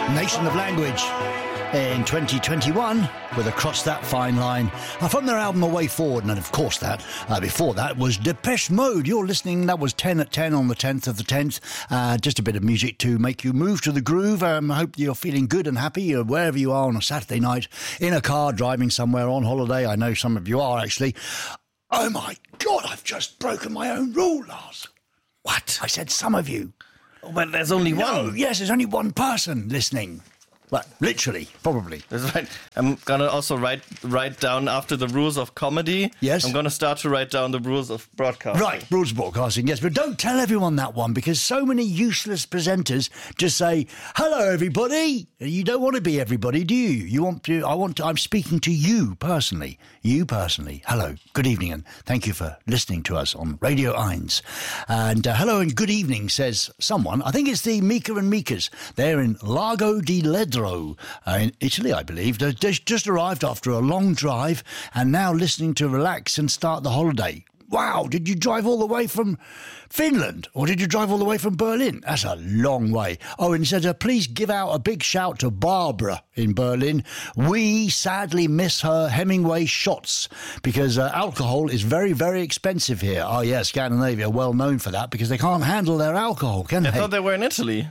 Nation of Language in 2021 with Across That Fine Line from their album A Way Forward. And of course that before that was Depeche Mode. You're listening, that was 10 at 10 on the 10th of the 10th. Just a bit of music to make you move to the groove. I hope you're feeling good and happy wherever you are on a Saturday night, in a car, driving somewhere, on holiday. I know some of you are actually. Oh my God, I've just broken my own rule, Lars. What? I said some of you. Well, there's only one. No, yes, there's only one person listening. Well, literally, probably. That's right. I'm going to also write down after the rules of comedy. Yes. I'm going to start to write down the rules of broadcasting. Right, rules of broadcasting, yes. But don't tell everyone that one, because so many useless presenters just say, hello, everybody. You don't want to be everybody, do you? You want to, I'm speaking to you personally. You personally. Hello, good evening, and thank you for listening to us on Radio 1. And hello and good evening, says someone. I think it's the Mika and Mikas. They're in Lago di Ledro. In Italy, I believe. They just arrived after a long drive and now listening to relax and start the holiday. Wow, did you drive all the way from Finland or did you drive all the way from Berlin? That's a long way. Oh, and he said, please give out a big shout to Barbara in Berlin. We sadly miss her Hemingway shots because alcohol is very, very expensive here. Oh, yeah, Scandinavia, well known for that because they can't handle their alcohol, can they? I thought they were in Italy.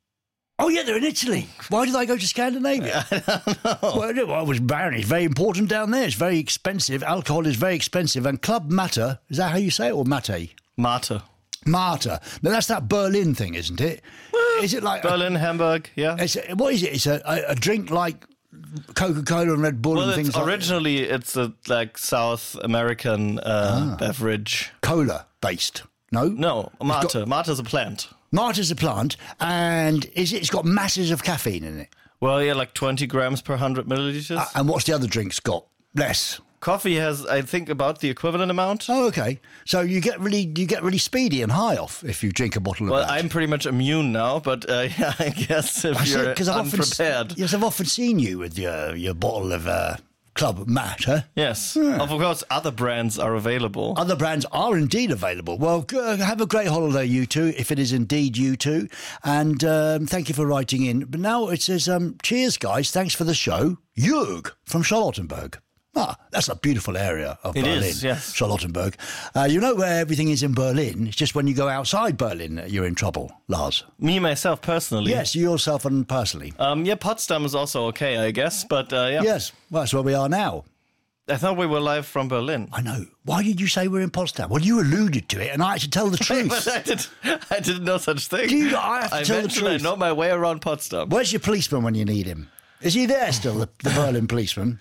Oh, yeah, they're in Italy. Why did I go to Scandinavia? I don't know. Well, it was barren. It's very important down there. It's very expensive. Alcohol is very expensive. And Club Mate, is that how you say it, or Mate? Mate. Mate. Now, that's that Berlin thing, isn't it? Is it like... Berlin, Hamburg, yeah. What is it? It's a drink like Coca-Cola and Red Bull and things like that? Originally, it's a like South American beverage. Cola-based. No? No, Mate. Mate is a plant. Mate is a plant, and it's got masses of caffeine in it. Well, yeah, like 20 grams per 100 milliliters. And what's the other drinks got? Less. Coffee has, I think, about the equivalent amount. Oh, okay. So you get really speedy and high off if you drink a bottle of that. Well, I'm pretty much immune now, but yeah, I guess if you're unprepared. Yes, I've often seen you with your bottle of Club Mate, huh? Yes. Of course, other brands are available. Other brands are indeed available. Well, have a great holiday, you two, if it is indeed you two. And thank you for writing in. But now it says, cheers, guys. Thanks for the show. Jörg from Charlottenburg. Ah, that's a beautiful area of Berlin. It is, yes. Charlottenburg. You know where everything is in Berlin? It's just when you go outside Berlin, you're in trouble, Lars. Me, myself, personally. Yes, you yourself and personally. Yeah, Potsdam is also okay, I guess, but yeah. Yes, well, that's where we are now. I thought we were live from Berlin. I know. Why did you say we're in Potsdam? Well, you alluded to it, and I had to tell the truth. But I didn't know such thing. I have to tell the truth. I know my way around Potsdam. Where's your policeman when you need him? Is he there still, the Berlin policeman?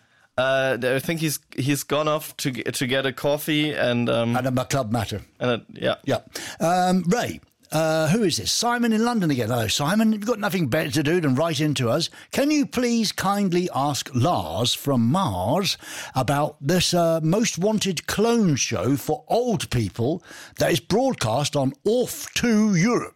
I think he's gone off to get a coffee and a Club Mate. Yeah. Ray, who is this? Simon in London again. Hello, Simon. You've got nothing better to do than write into us. Can you please kindly ask Lars from Mars about this Most Wanted clone show for old people that is broadcast on Off to Europe?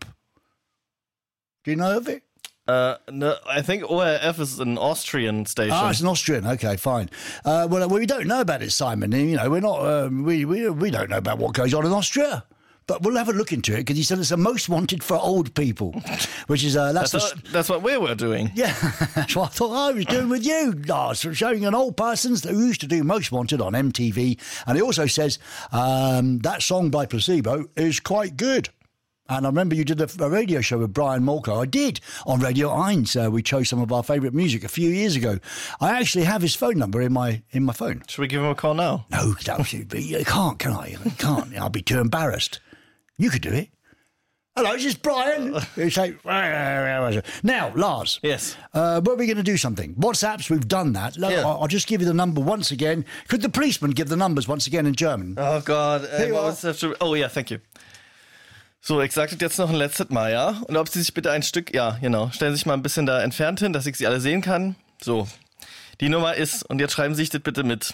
Do you know of it? No, I think ORF is an Austrian station. Ah, it's an Austrian. Okay, fine. Well, we don't know about it, Simon. You know, we're not. We don't know about what goes on in Austria. But we'll have a look into it because he said it's a Most Wanted for old people, which is that's what we were doing. Yeah, that's what I thought I was doing with you, Lars, showing an old person who used to do Most Wanted on MTV. And he also says that song by Placebo is quite good. And I remember you did a radio show with Brian Molko. I did on Radio 1. We chose some of our favourite music a few years ago. I actually have his phone number in my phone. Should we give him a call now? No, you can't, can I? I can't. I'll be too embarrassed. You could do it. Hello, this is Brian. You say, now, Lars. Yes. We're going to do something. WhatsApps, we've done that. Yeah. I'll just give you the number once again. Could the policeman give the numbers once again in German? Oh, God. Oh, ja, thank you. So, ich sage das jetzt noch ein letztes Mal, ja? Und ob Sie sich bitte ein Stück, ja, genau, stellen Sie sich mal ein bisschen da entfernt hin, dass ich Sie alle sehen kann. So, die Nummer ist, und jetzt schreiben Sie sich das bitte mit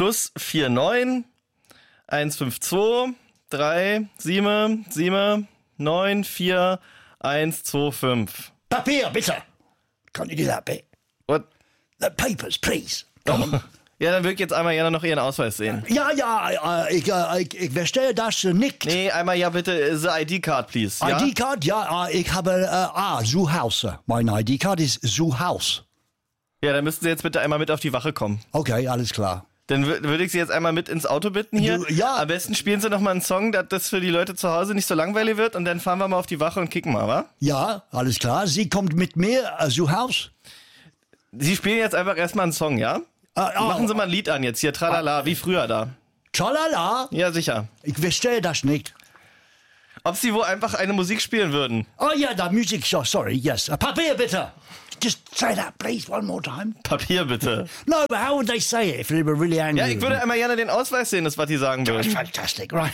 +49 152 377 94 125. Papier, bitte. Can't you do that bit? What? The papers, please. Come on. Ja, dann würde ich jetzt einmal gerne noch Ihren Ausweis sehen. Ja, ich verstehe das nicht. Nee, einmal ja bitte the ID-Card, please. Ja? ID-Card? Ja, ich habe, Zuhaus. Mein ID-Card ist Zuhaus. Ja, dann müssten Sie jetzt bitte einmal mit auf die Wache kommen. Okay, alles klar. Dann würde ich Sie jetzt einmal mit ins Auto bitten hier. Ja. Am besten spielen Sie noch mal einen Song, dass das für die Leute zu Hause nicht so langweilig wird und dann fahren wir mal auf die Wache und kicken mal, wa? Ja, alles klar. Sie kommt mit mir, Zuhaus. Sie spielen jetzt einfach erstmal einen Song, ja? Machen Sie mal ein Lied an jetzt hier, tralala, wie früher da. Tralala? Ja, sicher. Ich verstehe das nicht. Ob Sie wohl einfach eine Musik spielen würden? Oh yeah, the music, sorry, yes. Papier, bitte. Just say that, please, one more time. Papier bitte. No, but how would they say it if they were really angry? Ja, ich würde einmal gerne den Ausweis sehen, das was die sagen würden. Fantastic, right.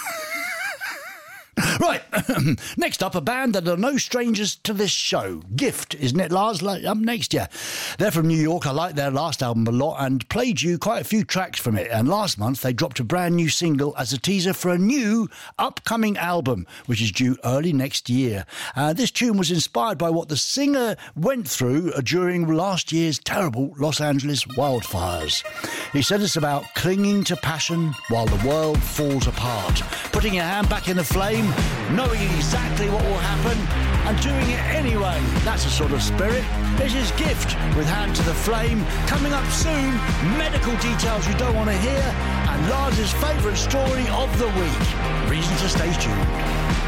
Right, next up, a band that are no strangers to this show. Gift, isn't it, Lars? Up next, yeah. They're from New York. I like their last album a lot and played you quite a few tracks from it. And last month, they dropped a brand new single as a teaser for a new upcoming album, which is due early next year. This tune was inspired by what the singer went through during last year's terrible Los Angeles wildfires. He said it's about clinging to passion while the world falls apart, putting your hand back in the flame, knowing exactly what will happen and doing it anyway. That's the sort of spirit. This is Gift with Hand to the Flame. Coming up soon, medical details you don't want to hear and Lars' favourite story of the week. Reason to stay tuned.